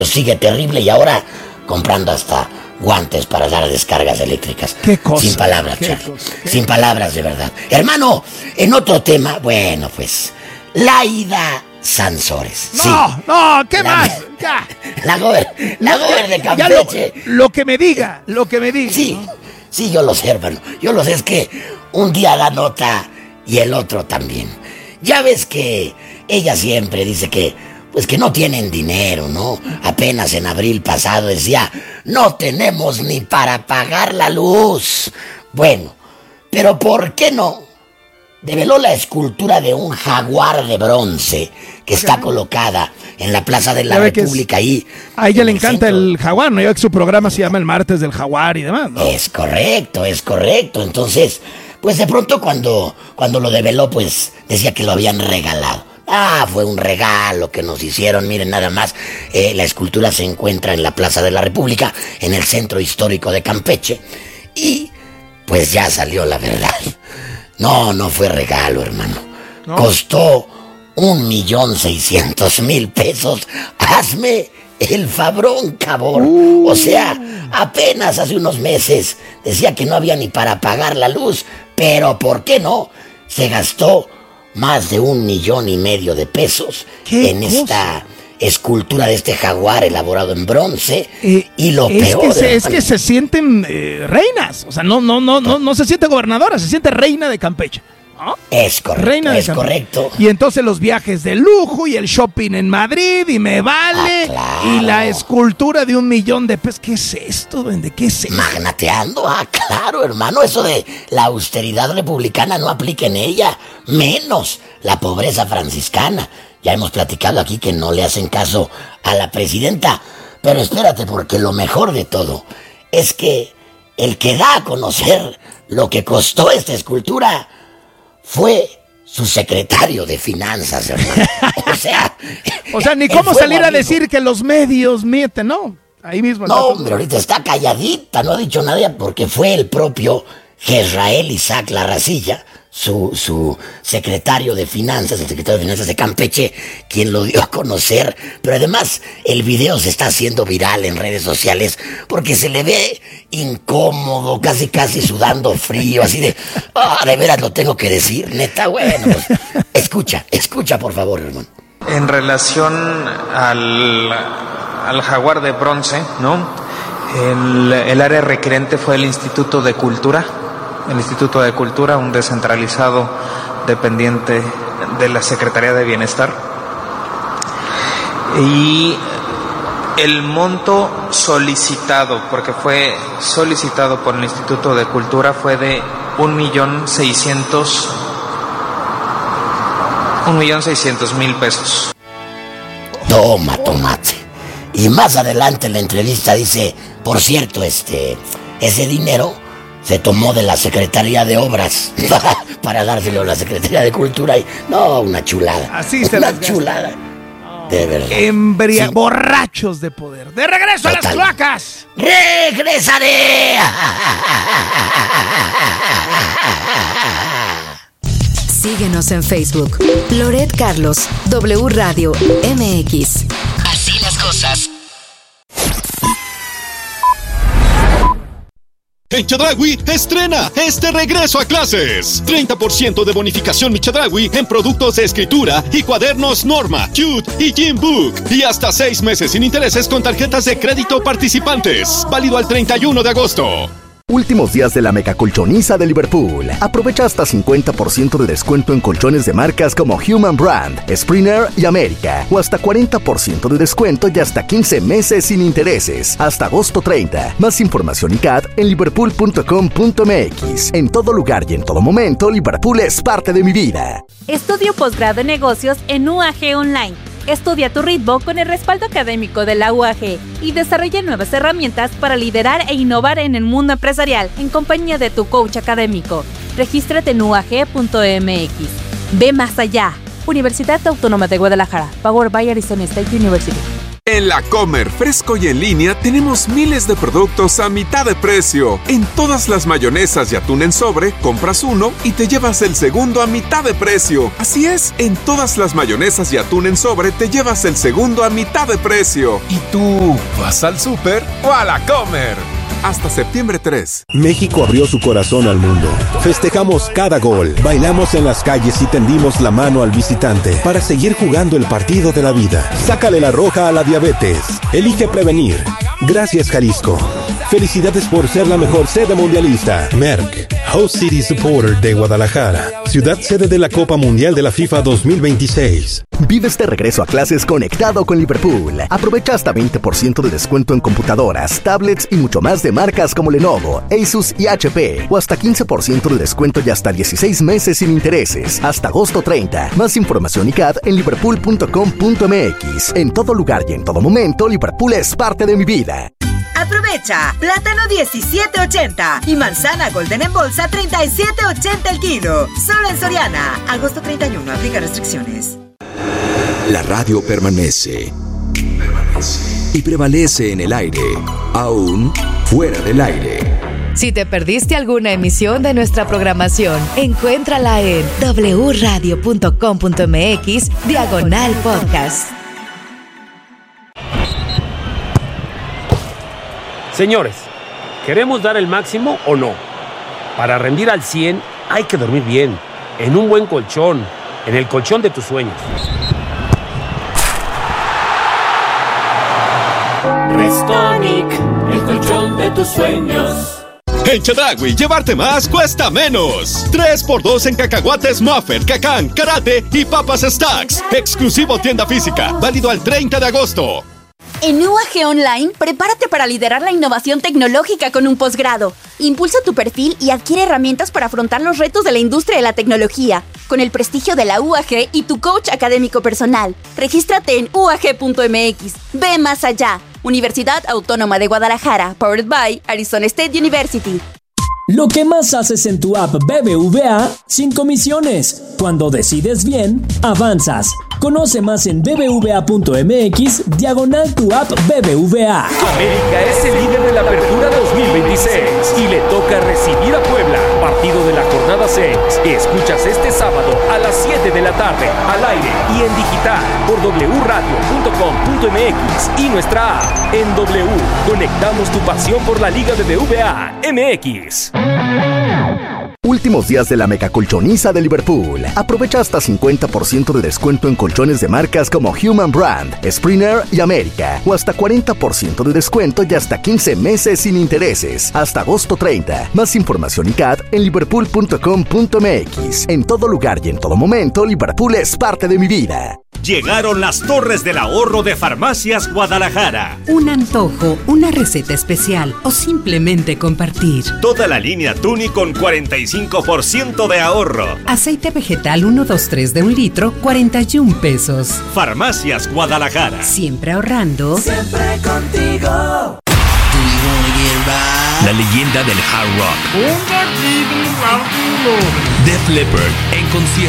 sigue terrible y ahora comprando hasta guantes para dar descargas eléctricas. ¿Qué cosa? Sin palabras, Charlie. Sin palabras, de verdad. Hermano, en otro tema, bueno, pues, Laida Sansores. No, ¿qué más? Ya. La gober de Campeche. Lo que me diga. Sí, ¿no? sí, yo lo sé, hermano. Yo lo sé, es que un día da nota y el otro también. Ya ves que ella siempre dice que, pues que no tienen dinero, ¿no? Apenas en abril pasado decía, no tenemos ni para pagar la luz. Bueno, pero ¿por qué no? Develó la escultura de un jaguar de bronce que está colocada en la Plaza de la República ahí. A ella le encanta el jaguar, ¿no? Ya que su programa se llama El Martes del Jaguar y demás, ¿no? Es correcto. Entonces, pues de pronto cuando lo develó, pues decía que lo habían regalado. Fue un regalo que nos hicieron, miren nada más. La escultura se encuentra en la Plaza de la República, en el centro histórico de Campeche. Y pues ya salió la verdad. No fue regalo, hermano. ¿No? Costó 1,600,000 pesos. Hazme el fabrón, cabrón. O sea, apenas hace unos meses decía que no había ni para pagar la luz. Pero ¿por qué no? Se gastó más de 1,5 millones de pesos en esta escultura de este jaguar elaborado en bronce. Y lo peor es que se sienten reinas. O sea, no se siente gobernadora, se siente reina de Campeche, ¿no? Es correcto, correcto. Y entonces los viajes de lujo y el shopping en Madrid y me vale. Claro. Y la escultura de 1,000,000 de pesos. ¿Qué es esto, duende? ¿Qué es esto? Magnateando, claro, hermano. Eso de la austeridad republicana no aplica en ella. Menos la pobreza franciscana. Ya hemos platicado aquí que no le hacen caso a la presidenta. Pero espérate, porque lo mejor de todo es que el que da a conocer lo que costó esta escultura fue su secretario de finanzas, hermano. O sea, ni cómo salir a decir que los medios mienten, ¿no? Ahí mismo. No, hombre, ahorita está calladita, no ha dicho nada porque fue el propio Jezrael Isaac Larracilla, su secretario de finanzas, el secretario de finanzas de Campeche, quien lo dio a conocer. Pero además el video se está haciendo viral en redes sociales porque se le ve incómodo, casi sudando frío, así de veras lo tengo que decir, neta. Bueno, pues, escucha por favor, hermano. En relación al jaguar de bronce, ¿no? El área requerente fue el Instituto de Cultura, un descentralizado dependiente de la Secretaría de Bienestar. Y el monto solicitado, porque fue solicitado por el Instituto de Cultura, fue de 1,600,000 pesos. Toma, tomate. Y más adelante en la entrevista dice, por cierto, ese dinero se tomó de la Secretaría de Obras para dárselo a la Secretaría de Cultura y una chulada. Así se una chulada. De verdad. Sí. Borrachos de poder. ¡De regreso a las cloacas! ¡Regresaré! Síguenos en Facebook. Loret Carlos, W Radio MX. Así las cosas. En Chedraui estrena este regreso a clases. 30% de bonificación Mi Chedraui en productos de escritura y cuadernos Norma, Cute y Jim Book. Y hasta 6 meses sin intereses con tarjetas de crédito participantes. Válido al 31 de agosto. Últimos días de la megacolchoniza de Liverpool. Aprovecha hasta 50% de descuento en colchones de marcas como Human Brand, Springer y América. O hasta 40% de descuento y hasta 15 meses sin intereses. Hasta agosto 30. Más información y CAT en liverpool.com.mx. En todo lugar y en todo momento, Liverpool es parte de mi vida. Estudio posgrado en negocios en UAG Online. Estudia tu ritmo con el respaldo académico de la UAG y desarrolla nuevas herramientas para liderar e innovar en el mundo empresarial en compañía de tu coach académico. Regístrate en uag.mx. Ve más allá. Universidad Autónoma de Guadalajara. Powered by Arizona State University. En La Comer, fresco y en línea, tenemos miles de productos a mitad de precio. En todas las mayonesas y atún en sobre, compras uno y te llevas el segundo a mitad de precio. Así es, en todas las mayonesas y atún en sobre, te llevas el segundo a mitad de precio. ¿Y tú, vas al súper o a La Comer? Hasta septiembre 3. México abrió su corazón al mundo. Festejamos cada gol, bailamos en las calles y tendimos la mano al visitante para seguir jugando el partido de la vida. Sácale la roja a la diabetes. Elige prevenir. Gracias, Jalisco. Felicidades por ser la mejor sede mundialista. Merck, Host City Supporter de Guadalajara, ciudad sede de la Copa Mundial de la FIFA 2026. Vive este regreso a clases conectado con Liverpool. Aprovecha hasta 20% de descuento en computadoras, tablets y mucho más de marcas como Lenovo, Asus y HP. O hasta 15% de descuento y hasta 16 meses sin intereses. Hasta agosto 30. Más información y CAD en liverpool.com.mx. En todo lugar y en todo momento, Liverpool es parte de mi vida. Aprovecha, plátano 17.80 y manzana golden en bolsa 37.80 el kilo. Solo en Soriana. Agosto 31, aplica restricciones. La radio permanece. Y prevalece en el aire, aún fuera del aire. Si te perdiste alguna emisión de nuestra programación, encuéntrala en wradio.com.mx/podcast. Señores, ¿queremos dar el máximo o no? Para rendir al 100 hay que dormir bien, en un buen colchón, en el colchón de tus sueños. Restonic, el colchón de tus sueños. En Chedraui, llevarte más cuesta menos. 3x2 en cacahuates Muffet, Cacán, Karate y papas Stacks. Exclusivo tienda física, válido al 30 de agosto. En UAG Online, prepárate para liderar la innovación tecnológica con un posgrado. Impulsa tu perfil y adquiere herramientas para afrontar los retos de la industria de la tecnología, con el prestigio de la UAG y tu coach académico personal. Regístrate en uag.mx. Ve más allá. Universidad Autónoma de Guadalajara, powered by Arizona State University. Lo que más haces en tu app BBVA sin comisiones. Cuando decides bien, avanzas. Conoce más en bbva.mx/tu app BBVA. América es el líder de la Apertura 2026 y le toca recibir a Puebla. Partido de la jornada 6. Escuchas este sábado a las 7 de la tarde, al aire y en digital por wradio.com.mx y nuestra app. En W, conectamos tu pasión por la Liga BBVA MX. Últimos días de la megacolchoniza de Liverpool. Aprovecha hasta 50% de descuento en colchones de marcas como Human Brand, Springer y América. O hasta 40% de descuento y hasta 15 meses sin intereses. Hasta agosto 30. Más información y CAD en liverpool.com.mx. En todo lugar y en todo momento, Liverpool es parte de mi vida. Llegaron las Torres del Ahorro de Farmacias Guadalajara. Un antojo, una receta especial o simplemente compartir. Toda la línea Tuni con 45% de ahorro. Aceite vegetal 123 de 1 litro, 41 pesos. Farmacias Guadalajara. Siempre ahorrando. Siempre contigo. La leyenda del hard rock. Def Leppard en concierto.